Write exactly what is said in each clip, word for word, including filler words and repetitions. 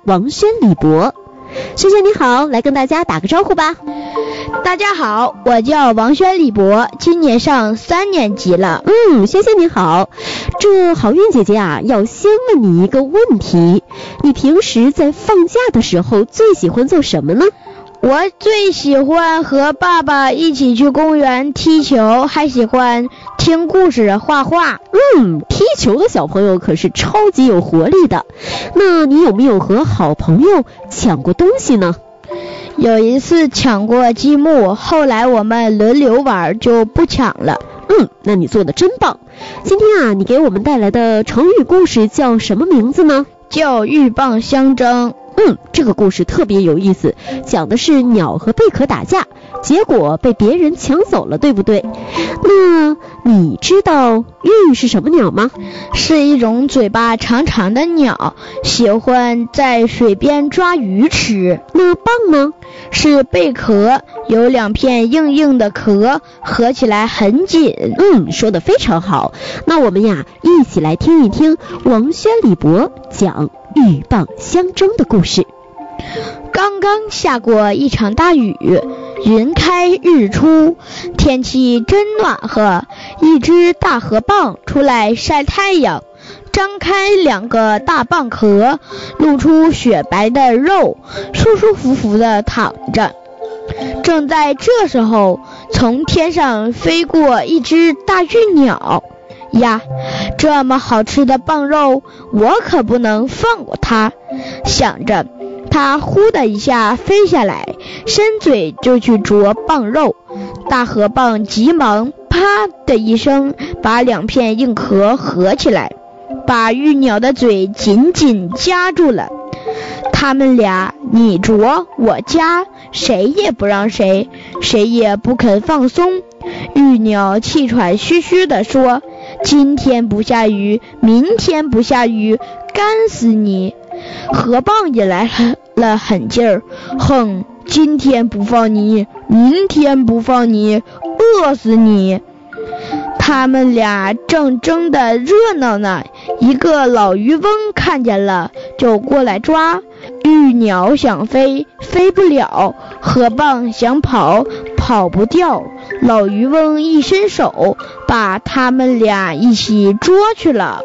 王轩、李博。轩轩你好，来跟大家打个招呼吧。 大家好，我叫王轩李博，今年上三年级了。 嗯，轩轩你好。这好运姐姐啊，要先问你一个问题，你平时在放假的时候最喜欢做什么呢？ 我最喜欢和爸爸一起去公园踢球，还喜欢听故事、画画。 嗯，踢球的小朋友可是超级有活力的。那你有没有和好朋友抢过东西呢？ 有一次抢过积木，后来我们轮流玩，就不抢了。 嗯，那你做的真棒。今天啊，你给我们带来的成语故事叫什么名字呢？ 叫鹬蚌相争。 嗯，这个故事特别有意思，讲的是鸟和贝壳打架，结果被别人抢走了，对不对？那你知道鹬是什么鸟吗？ 是一种嘴巴长长的鸟，喜欢在水边抓鱼吃。 那蚌呢？ 是贝壳，有两片硬硬的壳，合起来很紧。 嗯，说得非常好。那我们呀，一起来听一听王轩、李博讲鹬蚌相争的故事。 刚刚下过一场大雨，云开日出，天气真暖和。一只大河蚌出来晒太阳，张开两个大蚌壳，露出雪白的肉，舒舒服服地躺着。正在这时候，从天上飞过一只大鹬鸟。呀，这么好吃的蚌肉，我可不能放过它。想着，它呼的一下飞下来，伸嘴就去啄蚌肉。大河蚌急忙啪的一声把两片硬壳合起来，把鹬鸟的嘴紧紧夹住了。他们俩你啄我夹，谁也不让谁，谁也不肯放松。鹬鸟气喘吁吁地说，今天不下雨，明天不下雨，干死你。河蚌也来了狠劲儿，哼，今天不放你，明天不放你，饿死你。他们俩正争得热闹呢，一个老渔翁看见了，就过来抓。鹬鸟想飞，飞不了；河蚌想跑，跑不掉。老渔翁一伸手，把他们俩一起捉去了。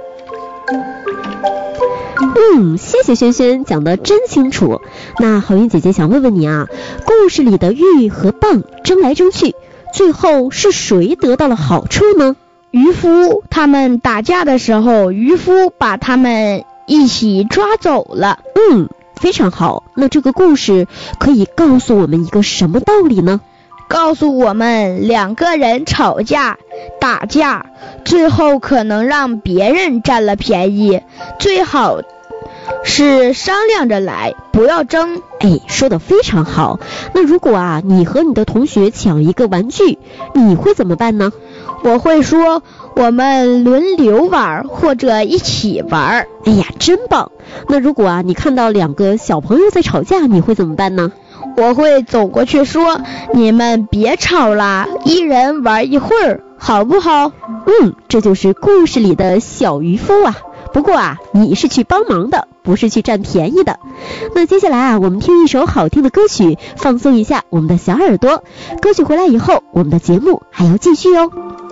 嗯，谢谢轩轩讲得真清楚。那好运姐姐想问问你啊，故事里的鹬和蚌争来争去，最后是谁得到了好处呢？ 渔夫他们打架的时候，渔夫把他们一起抓走了。 嗯，非常好。那这个故事可以告诉我们一个什么道理呢？ 告诉我们，两个人吵架打架，最后可能让别人占了便宜，最好是商量着来，不要争。 哎，说得非常好。那如果啊，你和你的同学抢一个玩具，你会怎么办呢？ 我会说，我们轮流玩，或者一起玩。 哎呀，真棒。那如果啊，你看到两个小朋友在吵架，你会怎么办呢？ 我会走过去说，你们别吵啦，一人玩一会儿，好不好？ 嗯，这就是故事里的小渔夫啊。不过啊，你是去帮忙的，不是去占便宜的。那接下来啊，我们听一首好听的歌曲，放松一下我们的小耳朵。歌曲回来以后，我们的节目还要继续哦。